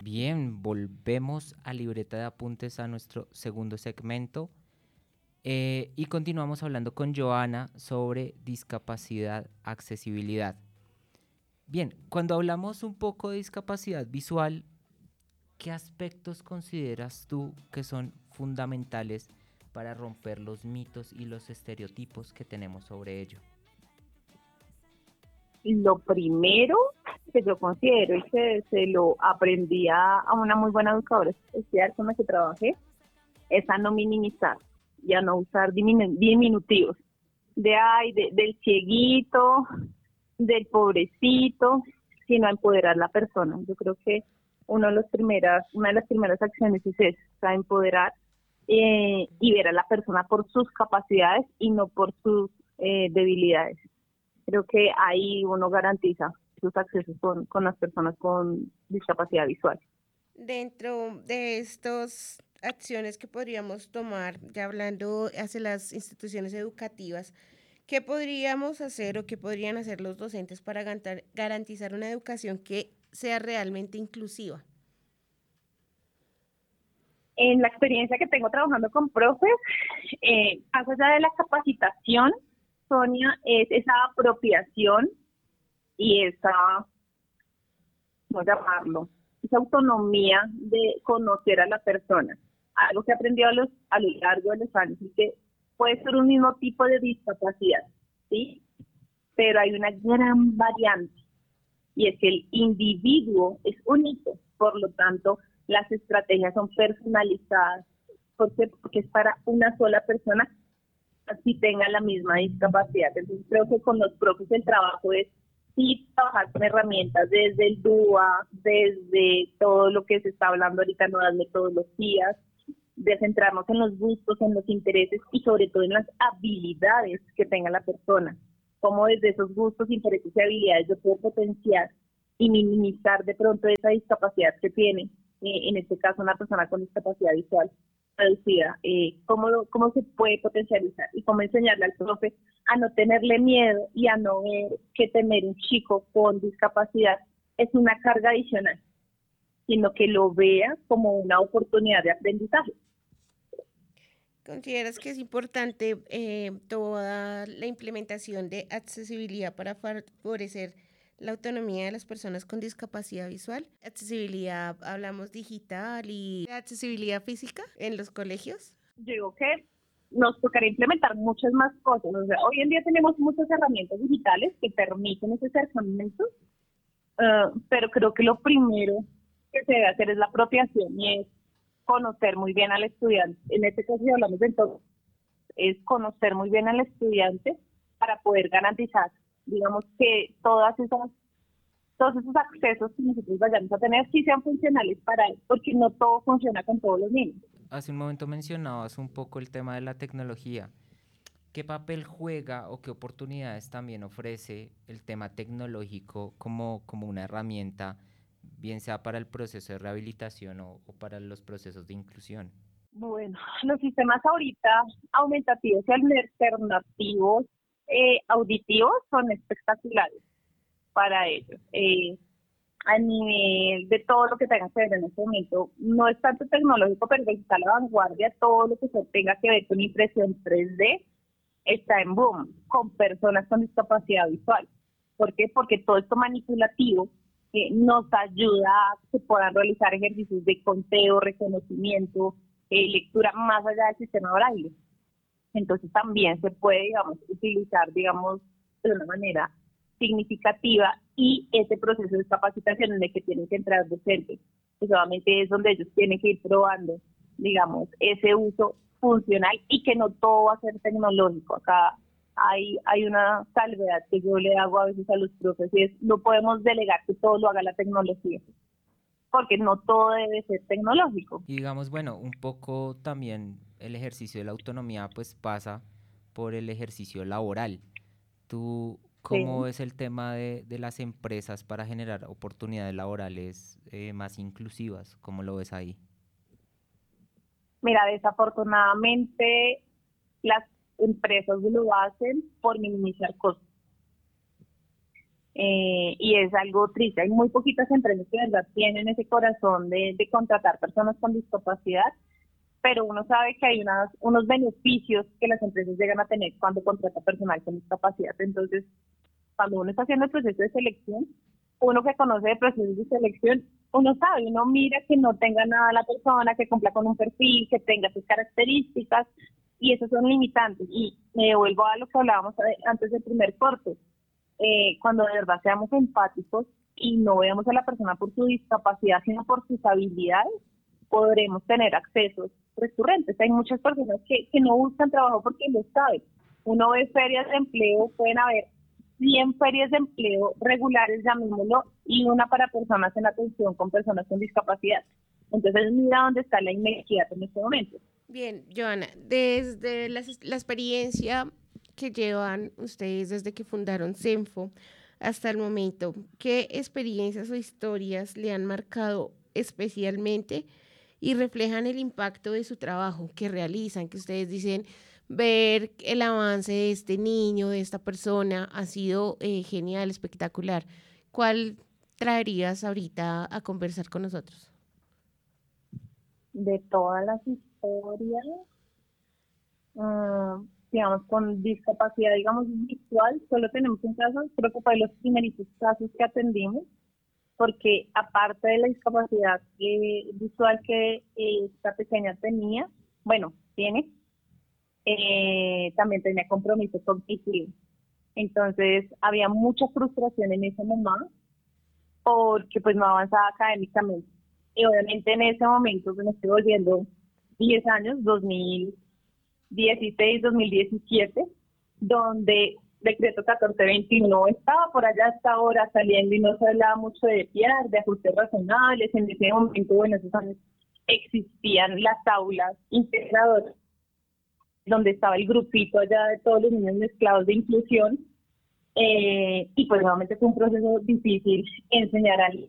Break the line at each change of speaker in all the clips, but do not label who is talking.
Bien, volvemos a Libreta de Apuntes a nuestro segundo segmento y continuamos hablando con Joana sobre discapacidad, accesibilidad. Bien, cuando hablamos un poco de discapacidad visual, ¿qué aspectos consideras tú que son fundamentales para romper los mitos y los estereotipos que tenemos sobre ello?
Lo primero que yo considero y que se lo aprendí a una muy buena educadora especial con la que trabajé es a no minimizar y a no usar diminutivos del cieguito, del pobrecito, sino a empoderar a la persona. Yo creo que una de las primeras acciones es eso, o sea, empoderar y ver a la persona por sus capacidades y no por sus debilidades. Creo que ahí uno garantiza sus accesos con las personas con discapacidad visual.
Dentro de estas acciones que podríamos tomar, ya hablando hacia las instituciones educativas, ¿qué podríamos hacer o qué podrían hacer los docentes para garantizar una educación que sea realmente inclusiva?
En la experiencia que tengo trabajando con profes, más allá de la capacitación, Sonia, es esa apropiación y ¿cómo llamarlo? Esa autonomía de conocer a la persona. Algo que he aprendido a lo largo de los años es que puede ser un mismo tipo de discapacidad, ¿sí? Pero hay una gran variante y es que el individuo es único, por lo tanto, las estrategias son personalizadas, porque es para una sola persona, así tenga la misma discapacidad. Entonces creo que con los profes el trabajo es sí trabajar con herramientas desde el DUA, desde todo lo que se está hablando ahorita, nuevas metodologías, de centrarnos en los gustos, en los intereses y sobre todo en las habilidades que tenga la persona. Cómo desde esos gustos, intereses y habilidades yo puedo potenciar y minimizar de pronto esa discapacidad que tiene, en este caso una persona con discapacidad visual reducida, cómo se puede potencializar y cómo enseñarle al profe a no tenerle miedo y a no ver que tener un chico con discapacidad es una carga adicional, sino que lo vea como una oportunidad de aprendizaje.
¿Consideras que es importante toda la implementación de accesibilidad para favorecer la autonomía de las personas con discapacidad visual? Accesibilidad, hablamos digital y accesibilidad física en los colegios.
Yo digo que nos tocaría implementar muchas más cosas. O sea, hoy en día tenemos muchas herramientas digitales que permiten ese acercamiento, pero creo que lo primero que se debe hacer es la apropiación y es conocer muy bien al estudiante. En este caso, si hablamos de entonces, es conocer muy bien al estudiante para poder garantizar, digamos, que todos esos accesos que nosotros vayamos a tener sí sean funcionales para él, porque no todo funciona con todos los niños.
Hace un momento mencionabas un poco el tema de la tecnología. ¿Qué papel juega o qué oportunidades también ofrece el tema tecnológico como una herramienta, bien sea para el proceso de rehabilitación o para los procesos de inclusión?
Bueno, los sistemas ahorita aumentativos y alternativos auditivos son espectaculares para ellos. A nivel de todo lo que tenga que ver en este momento, no es tanto tecnológico, pero está a la vanguardia, todo lo que se tenga que ver con impresión 3D está en boom con personas con discapacidad visual. ¿Por qué? Porque todo esto manipulativo nos ayuda a que puedan realizar ejercicios de conteo, reconocimiento, lectura más allá del sistema braille. Entonces también se puede, digamos, utilizar, digamos, de una manera significativa y ese proceso de capacitación en el que tienen que entrar docentes, pues obviamente es donde ellos tienen que ir probando, digamos, ese uso funcional y que no todo va a ser tecnológico. Acá hay una salvedad que yo le hago a veces a los profes y es no podemos delegar que todo lo haga la tecnología, porque no todo debe ser tecnológico.
Y digamos, bueno, un poco también el ejercicio de la autonomía pues pasa por el ejercicio laboral. ¿Tú cómo
Sí.
ves el tema de las empresas para generar oportunidades laborales más inclusivas? ¿Cómo lo ves ahí?
Mira, desafortunadamente las empresas lo hacen por minimizar costos. Y es algo triste. Hay muy poquitas empresas que de verdad tienen ese corazón de contratar personas con discapacidad, pero uno sabe que hay unos beneficios que las empresas llegan a tener cuando contrata personal con discapacidad. Entonces, cuando uno está haciendo el proceso de selección, uno que conoce de procesos de selección, uno sabe, uno mira que no tenga nada la persona, que cumpla con un perfil, que tenga sus características, y esos son limitantes. Y me devuelvo a lo que hablábamos antes del primer corte. Cuando de verdad seamos empáticos y no veamos a la persona por su discapacidad, sino por sus habilidades, podremos tener accesos recurrentes. Hay muchas personas que no buscan trabajo porque lo saben. Uno ve ferias de empleo, pueden haber 100 ferias de empleo regulares, llamémoslo, y una para personas en atención con personas con discapacidad. Entonces, mira dónde está la inequidad en este momento.
Bien, Joana, desde la experiencia que llevan ustedes desde que fundaron Cenfo hasta el momento, ¿qué experiencias o historias le han marcado especialmente y reflejan el impacto de su trabajo que realizan? Que ustedes dicen, ver el avance de este niño, de esta persona, ha sido genial, espectacular. ¿Cuál traerías ahorita a conversar con nosotros?
De todas las historias, digamos, con discapacidad, digamos, visual, solo tenemos un caso, creo que fue de los primeritos casos que atendimos, porque aparte de la discapacidad visual que esta pequeña tenía, bueno, tiene, también tenía compromiso cognitivo. Entonces, había mucha frustración en esa mamá porque pues no avanzaba académicamente. Y obviamente en ese momento me estoy volviendo 10 años, 2016, 2017, donde decreto 1421 estaba por allá hasta ahora saliendo y no se hablaba mucho de PIAR, de ajustes razonables. En ese momento, bueno, esos años existían las aulas integradoras, donde estaba el grupito allá de todos los niños mezclados de inclusión, y pues nuevamente fue un proceso difícil enseñar a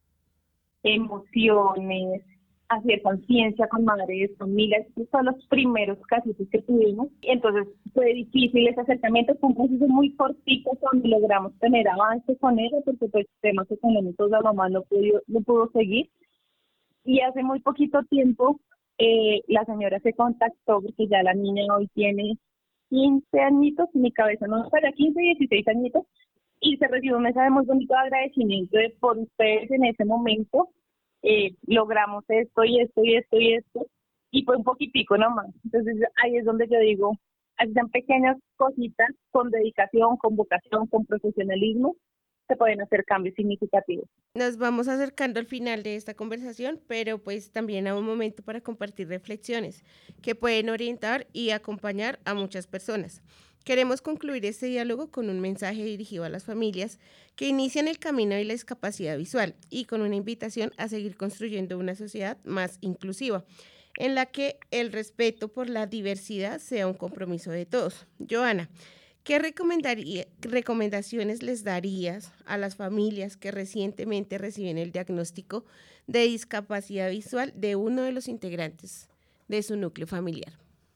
emociones, hacer conciencia con madres, familias. Estos son los primeros casos que tuvimos. Entonces fue difícil ese acercamiento, fue un proceso muy cortito cuando logramos tener avance con eso, porque pues temas económicos la mamá no pudo seguir. Y hace muy poquito tiempo la señora se contactó, porque ya la niña hoy tiene 15 añitos, mi cabeza no para 15, 16 añitos, y se recibió un mensaje muy bonito de agradecimiento por ustedes en ese momento. Logramos esto y esto y esto y esto, y fue un poquitico nomás. Entonces ahí es donde yo digo, hacen pequeñas cositas con dedicación, con vocación, con profesionalismo, se pueden hacer cambios significativos.
Nos vamos acercando al final de esta conversación, pero pues también a un momento para compartir reflexiones que pueden orientar y acompañar a muchas personas. Queremos concluir este diálogo con un mensaje dirigido a las familias que inician el camino de la discapacidad visual y con una invitación a seguir construyendo una sociedad más inclusiva, en la que el respeto por la diversidad sea un compromiso de todos. Joana, ¿qué recomendaciones les darías a las familias que recientemente reciben el diagnóstico de discapacidad visual de uno de los integrantes de su núcleo familiar?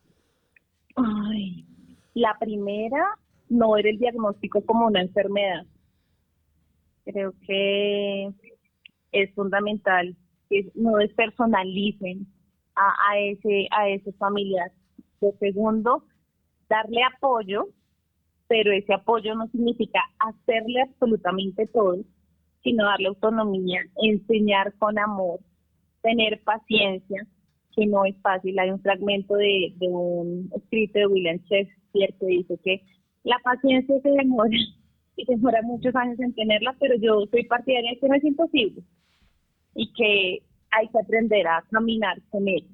Ay, la primera, no ver el diagnóstico como una enfermedad. Creo que es fundamental que no despersonalicen a ese familiar. Lo segundo, darle apoyo, pero ese apoyo no significa hacerle absolutamente todo, sino darle autonomía, enseñar con amor, tener paciencia, que no es fácil. Hay un fragmento de un escrito de William Shakespeare que dice que la paciencia se demora y demora muchos años en tenerla, pero yo soy partidaria de que no es imposible y que hay que aprender a caminar con ella,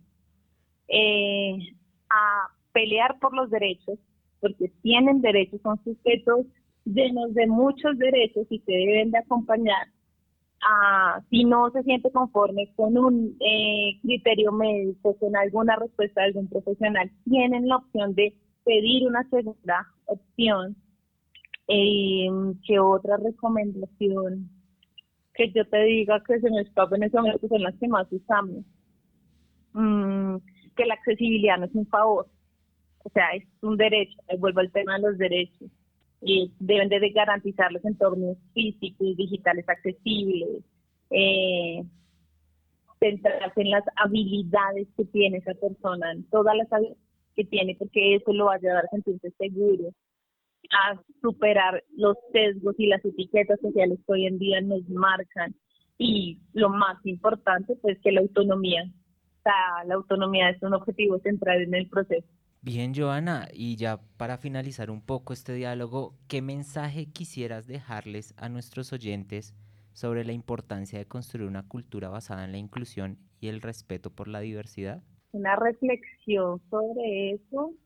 a pelear por los derechos, porque tienen derechos, son sujetos llenos de muchos derechos y que deben de acompañar. Si no se siente conforme con un criterio médico, con alguna respuesta de algún profesional, tienen la opción de pedir una segunda opción. ¿Qué otra recomendación que yo te diga que se me escapa en ese momento son las que más usamos? Que la accesibilidad no es un favor, o sea, es un derecho. Vuelvo al tema de los derechos. deben de garantizar los entornos físicos y digitales accesibles, centrarse en las habilidades que tiene esa persona, en todas las habilidades que tiene, porque eso lo va a ayudar a sentirse seguro, a superar los sesgos y las etiquetas sociales que hoy en día nos marcan. Y lo más importante, pues que la autonomía es un objetivo central en el proceso.
Bien, Joana, y ya para finalizar un poco este diálogo, ¿qué mensaje quisieras dejarles a nuestros oyentes sobre la importancia de construir una cultura basada en la inclusión y el respeto por la diversidad?
Una reflexión sobre eso.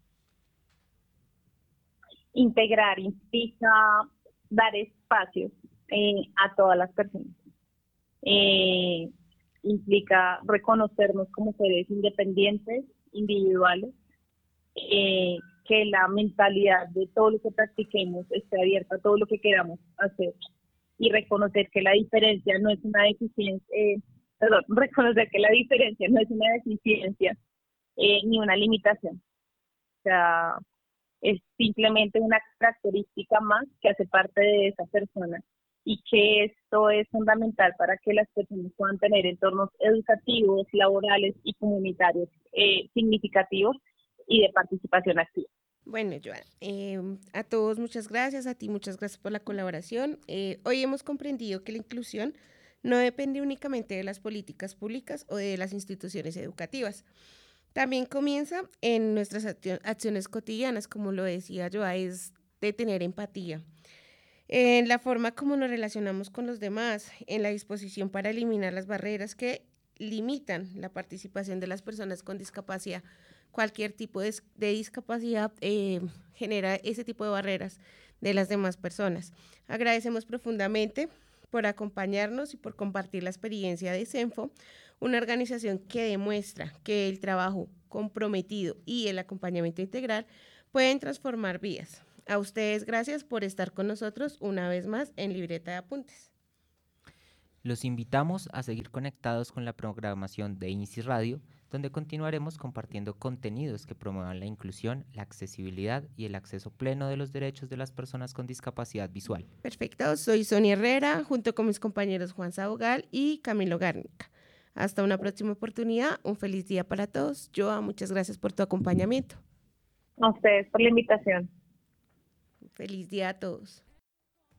Integrar implica dar espacio a todas las personas. Implica reconocernos como seres independientes, individuales, que la mentalidad de todo lo que practiquemos esté abierta a todo lo que queramos hacer y reconocer que la diferencia no es una deficiencia, reconocer que la diferencia no es una deficiencia ni una limitación. O sea, es simplemente una característica más que hace parte de esa persona y que esto es fundamental para que las personas puedan tener entornos educativos, laborales y comunitarios significativos y de participación activa.
Bueno, Joan, a todos muchas gracias, a ti muchas gracias por la colaboración. Hoy hemos comprendido que la inclusión no depende únicamente de las políticas públicas o de las instituciones educativas. También comienza en nuestras acciones cotidianas, como lo decía Joan, es de tener empatía, en la forma como nos relacionamos con los demás, en la disposición para eliminar las barreras que limitan la participación de las personas con discapacidad. Cualquier tipo de discapacidad genera ese tipo de barreras de las demás personas. Agradecemos profundamente por acompañarnos y por compartir la experiencia de CENFO, una organización que demuestra que el trabajo comprometido y el acompañamiento integral pueden transformar vidas. A ustedes gracias por estar con nosotros una vez más en Libreta de Apuntes.
Los invitamos a seguir conectados con la programación de INSI Radio, donde continuaremos compartiendo contenidos que promuevan la inclusión, la accesibilidad y el acceso pleno de los derechos de las personas con discapacidad visual.
Perfecto, soy Sonia Herrera, junto con mis compañeros Juan Sabogal y Camilo Gárnica. Hasta una próxima oportunidad, un feliz día para todos. Joa, muchas gracias por tu acompañamiento.
A ustedes por la invitación.
Feliz día a todos.